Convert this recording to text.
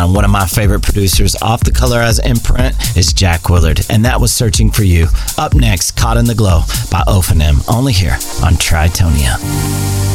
down. One of my favorite producers off the Colorize imprint is Jack Willard, and that was Searching for You. Up next, Caught in the Glow by Ophanim, only here on Tritonia.